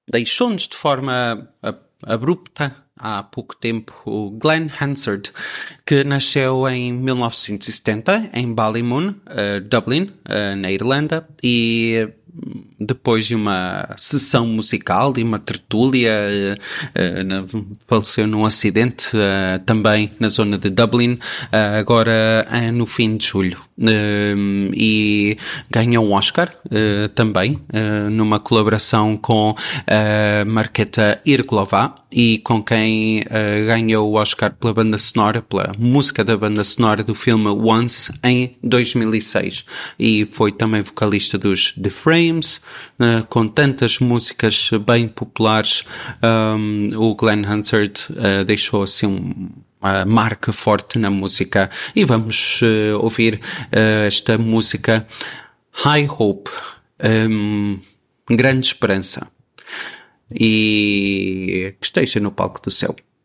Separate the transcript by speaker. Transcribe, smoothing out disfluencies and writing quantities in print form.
Speaker 1: deixou-nos de forma abrupta há pouco tempo o Glenn Hansard, que nasceu em 1970 em Ballymun, Dublin, na Irlanda, e depois de uma sessão musical, de uma tertúlia, faleceu num acidente também na zona de Dublin, agora no fim de julho. E ganhou um Oscar também, numa colaboração com a Markéta Irglová, e com quem ganhou o Oscar pela banda sonora, pela música da banda sonora do filme Once, em 2006. E foi também vocalista dos The Frames, com tantas músicas bem populares. O Glenn Hansard deixou assim uma marca forte na música, e vamos ouvir esta música High Hope, Grande Esperança, e que esteja no palco do céu.